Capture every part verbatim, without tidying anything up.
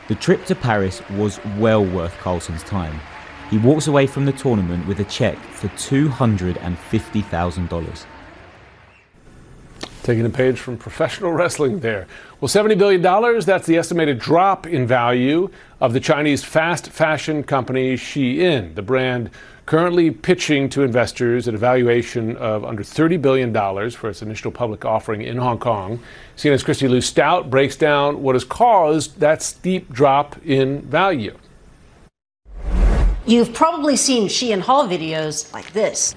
The trip to Paris was well worth Carlsen's time. He walks away from the tournament with a check for two hundred fifty thousand dollars. Taking a page from professional wrestling there. Well, seventy billion dollars, that's the estimated drop in value of the Chinese fast fashion company Shein. The brand currently pitching to investors at a valuation of under thirty billion dollars for its initial public offering in Hong Kong. C N N's Christy Lou Stout breaks down what has caused that steep drop in value. You've probably seen Shein haul videos like this.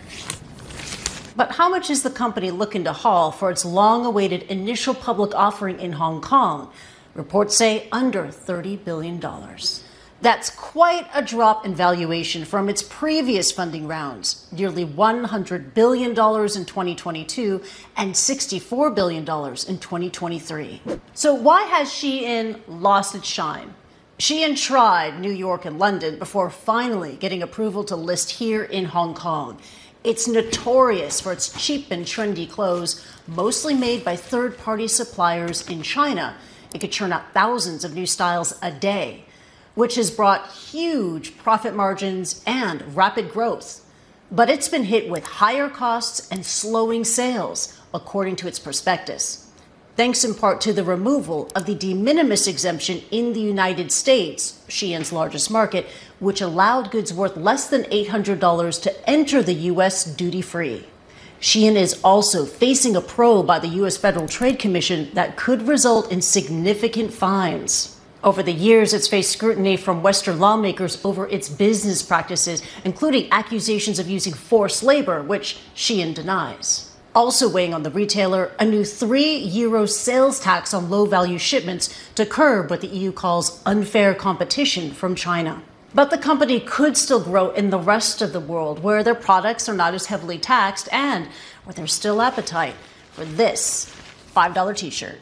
But how much is the company looking to haul for its long-awaited initial public offering in Hong Kong? Reports say under thirty billion dollars. That's quite a drop in valuation from its previous funding rounds, nearly one hundred billion dollars in twenty twenty-two and sixty-four billion dollars in twenty twenty-three. So why has Shein lost its shine? Shein tried New York and London before finally getting approval to list here in Hong Kong. It's notorious for its cheap and trendy clothes, mostly made by third-party suppliers in China. It could churn out thousands of new styles a day, which has brought huge profit margins and rapid growth. But it's been hit with higher costs and slowing sales, according to its prospectus. Thanks in part to the removal of the de minimis exemption in the United States, Shein's largest market, which allowed goods worth less than eight hundred dollars to enter the U S duty-free. Shein is also facing a probe by the U S Federal Trade Commission that could result in significant fines. Over the years, it's faced scrutiny from Western lawmakers over its business practices, including accusations of using forced labor, which Shein denies. Also weighing on the retailer, a new three euro sales tax on low-value shipments to curb what the E U calls unfair competition from China. But the company could still grow in the rest of the world, where their products are not as heavily taxed and where there's still appetite for this five dollar t-shirt.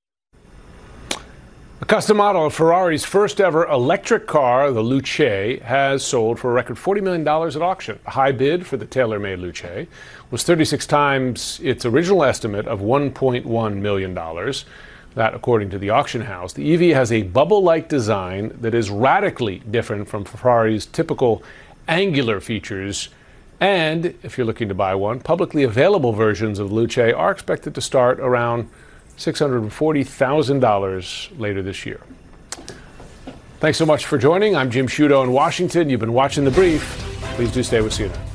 A custom model of Ferrari's first ever electric car, the Luce, has sold for a record forty million dollars at auction. A high bid for the tailor-made Luce was thirty-six times its original estimate of one point one million dollars. That, according to the auction house. The E V has a bubble-like design that is radically different from Ferrari's typical angular features. And if you're looking to buy one, publicly available versions of Luce are expected to start around six hundred forty thousand dollars later this year. Thanks so much for joining. I'm Jim Sciutto in Washington. You've been watching The Brief. Please do stay with C N N.